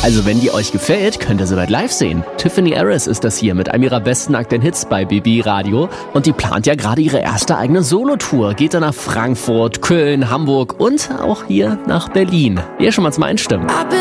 Also wenn die euch gefällt, könnt ihr sie bald live sehen. Tiffany Harris ist das hier mit einem ihrer besten aktuellen Hits bei BB Radio. Und die plant ja gerade ihre erste eigene Solotour. Geht dann nach Frankfurt, Köln, Hamburg und auch hier nach Berlin. Hier schon mal zum Einstimmen.